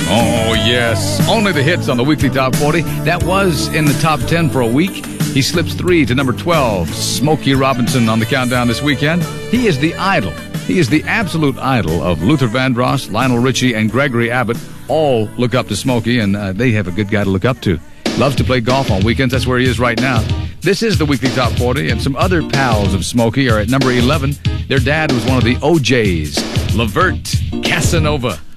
Oh, yes. Only the hits on the weekly top 40. That was in the top 10 for a week. He slips 3 to number 12. Smokey Robinson on the countdown this weekend. He is the idol. He is the absolute idol of Luther Vandross, Lionel Richie, and Gregory Abbott. All look up to Smokey, and they have a good guy to look up to. Loves to play golf on weekends. That's where he is right now. This is the weekly top 40, and some other pals of Smokey are at number 11. Their dad was one of the OJs, Levert Casanova.